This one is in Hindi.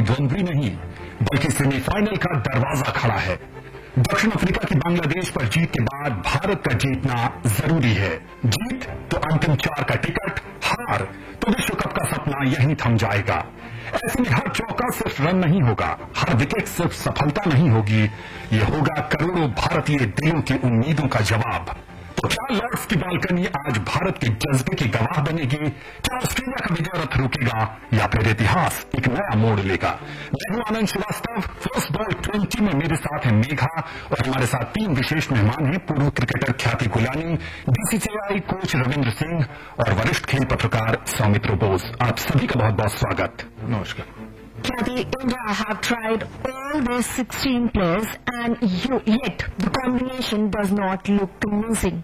द्वंद्व ही नहीं बल्कि सेमीफाइनल का दरवाजा खड़ा है। दक्षिण अफ्रीका की बांग्लादेश पर जीत के बाद भारत का जीतना जरूरी है। जीत तो अंतिम 4 का टिकट, हार तो विश्व कप का सपना यहीं थम जाएगा। ऐसे में हर चौका सिर्फ रन नहीं होगा, हर विकेट सिर्फ सफलता नहीं होगी, ये होगा करोड़ों भारतीय दिलों की उम्मीदों का जवाब। तो क्या लॉर्ड्स की बालकनी आज भारत के जज्बे की गवाह बनेगी? क्या ऑस्ट्रेलिया का विजय रथ रुकेगा या फिर इतिहास एक नया मोड़ लेगा? मैं हूं आनंद श्रीवास्तव। फर्स्ट बॉल 20 में मेरे साथ है मेघा और हमारे साथ 3 विशेष मेहमान हैं। पूर्व क्रिकेटर ख्याति Golani, BCCI coach Ravindra Singh और वरिष्ठ खेल पत्रकार सौमित्र बोस। आप सभी का बहुत बहुत स्वागत। नमस्कार। Kathy, India have tried all these 16 players and yet the combination does not look convincing.